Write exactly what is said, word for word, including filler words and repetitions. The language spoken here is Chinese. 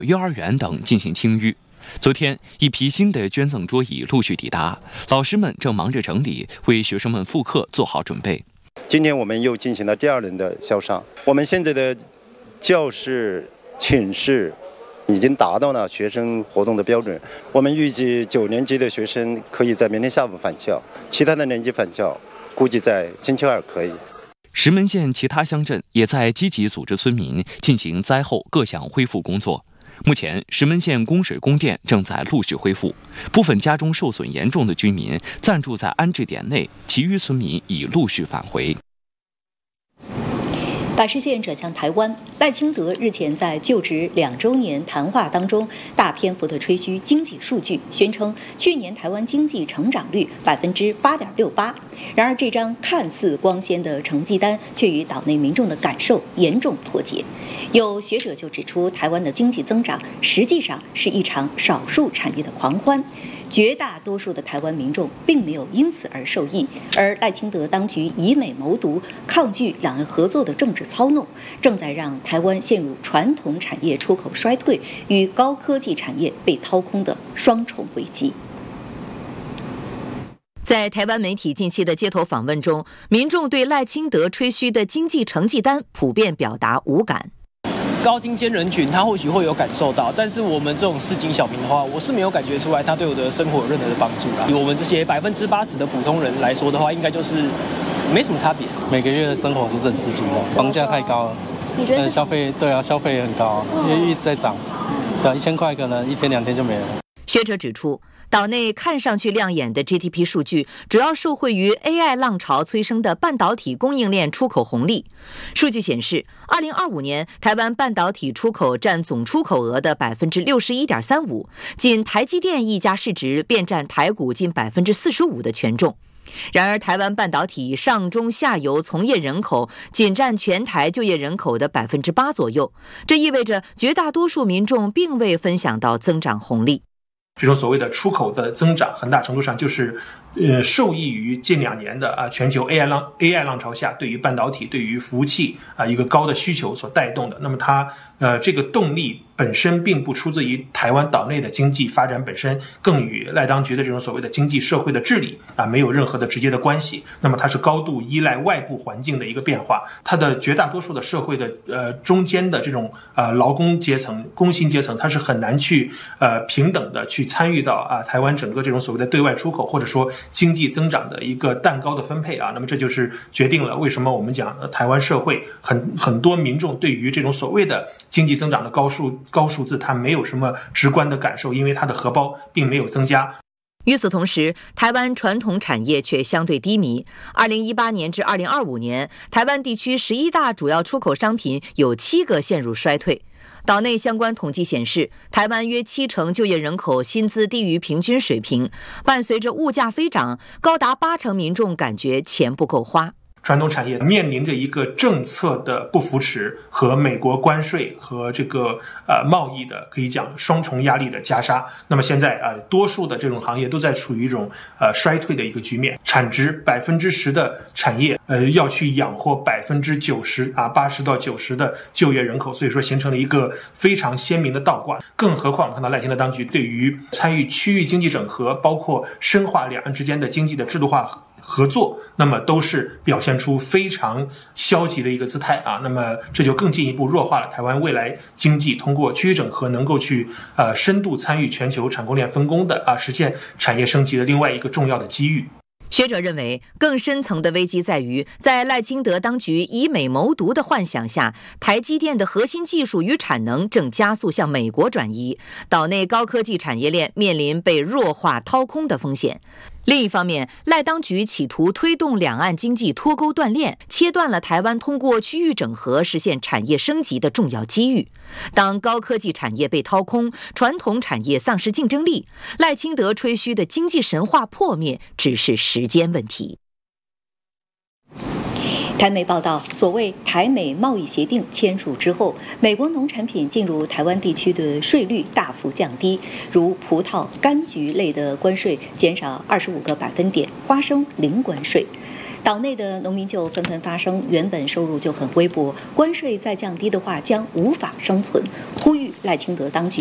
幼儿园等进行清淤。昨天，一批新的捐赠桌椅陆续抵达，老师们正忙着整理，为学生们复课做好准备。 今天我们又进行了第二轮的销上，我们现在的教室、寝室已经达到了学生活动的标准。我们预计九年级的学生可以在明天下午返校，其他的年级返校估计在星期二可以。 石门县其他乡镇也在积极组织村民进行灾后各项恢复工作。目前，石门县供水供电正在陆续恢复，部分家中受损严重的居民暂住在安置点内，其余村民已陆续返回。 把视线转向台湾，赖清德日前在就职两周年谈话当中，大篇幅的吹嘘经济数据，宣称去年台湾经济成长率百分之八点六八。然而，这张看似光鲜的成绩单，却与岛内民众的感受严重脱节。有学者就指出，台湾的经济增长实际上是一场少数产业的狂欢。绝大多数的台湾民众并没有因此而受益，而赖清德当局以美谋独，抗拒两岸合作的政治操弄，正在让台湾陷入传统产业出口衰退与高科技产业被掏空的双重危机。 在台湾媒体近期的街头访问中，民众对赖清德吹嘘的经济成绩单普遍表达无感。 高精尖人群他或许会有感受到，但是我们这种市井小民的话，我是没有感觉出来他对我的生活有任何的帮助啦。以我们这些百分之八十的普通人来说的话，应该就是没什么差别。 每个月的生活就是很吃紧的，房价太高了。 你觉得消费对啊，消费也很高啊，因为一直在涨。对，一千块可能一天两天就没了。 学者指出，岛内看上去亮眼的 G D P 数据，主要受惠于 A I 浪潮催生的半导体供应链出口红利。数据显示，二零二五年台湾半导体出口占总出口额的百分之六十一点三五，仅台积电一家市值便占台股近百分之四十五的权重。然而，台湾半导体上中下游从业人口仅占全台就业人口的百分之八左右，这意味着绝大多数民众并未分享到增长红利。 这种所谓的出口的增长，很大程度上就是呃受益于近两年的啊全球 A I 浪 A I 浪潮下对于半导体、对于服务器啊一个高的需求所带动的。那么它呃这个动力本身并不出自于台湾岛内的经济发展本身，更与赖当局的这种所谓的经济社会的治理啊没有任何的直接的关系。那么它是高度依赖外部环境的一个变化，它的绝大多数的社会的呃中间的这种呃劳工阶层、工薪阶层，它是很难去呃平等的去参与到啊台湾整个这种所谓的对外出口或者说经济增长的一个蛋糕的分配啊。那么这就是决定了为什么我们讲、呃、台湾社会很很多民众对于这种所谓的经济增长的高数高数字，它没有什么直观的感受，因为它的荷包并没有增加。 与此同时，台湾传统产业却相对低迷。二零一八年至二零二五年，台湾地区十一大主要出口商品有七个陷入衰退。岛内相关统计显示，台湾约七成就业人口薪资低于平均水平，伴随着物价飞涨，高达八成民众感觉钱不够花。 传统产业面临着一个政策的不扶持和美国关税和这个呃贸易的可以讲双重压力的加杀。那么现在啊、呃，多数的这种行业都在处于一种呃衰退的一个局面，产值百分之十的产业呃要去养活百分之九十啊八十到九十的就业人口，所以说形成了一个非常鲜明的倒挂。更何况看到赖清德当局对于参与区域经济整合，包括深化两岸之间的经济的制度化合作，那么都是表现出非常消极的一个姿态啊。那么这就更进一步弱化了台湾未来经济通过区域整合能够去呃深度参与全球产供链分工的啊，实现产业升级的另外一个重要的机遇。 学者认为，更深层的危机在于，在赖清德当局以美谋独的幻想下，台积电的核心技术与产能正加速向美国转移，岛内高科技产业链面临被弱化掏空的风险。另一方面，赖当局企图推动两岸经济脱钩断链，切断了台湾通过区域整合实现产业升级的重要机遇。当高科技产业被掏空，传统产业丧失竞争力，赖清德吹嘘的经济神话破灭只是时间问题。 台媒报道，所谓台美贸易协定签署之后，美国农产品进入台湾地区的税率大幅降低，如葡萄、柑橘类的关税减少二十五个百分点，花生零关税。 岛内的农民就纷纷发声，原本收入就很微薄，关税再降低的话将无法生存，呼吁赖清德当局